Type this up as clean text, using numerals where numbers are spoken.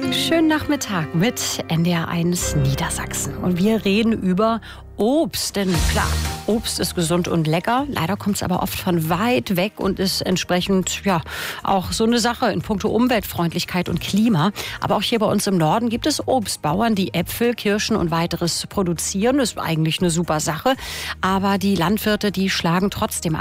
Schönen Nachmittag mit NDR1 Niedersachsen. Und wir reden über Obst. Denn klar, Obst ist gesund und lecker. Leider kommt es aber oft von weit weg und ist entsprechend auch so eine Sache in puncto Umweltfreundlichkeit und Klima. Aber auch hier bei uns im Norden gibt es Obstbauern, die Äpfel, Kirschen und weiteres produzieren. Das ist eigentlich eine super Sache. Aber die Landwirte, die schlagen trotzdem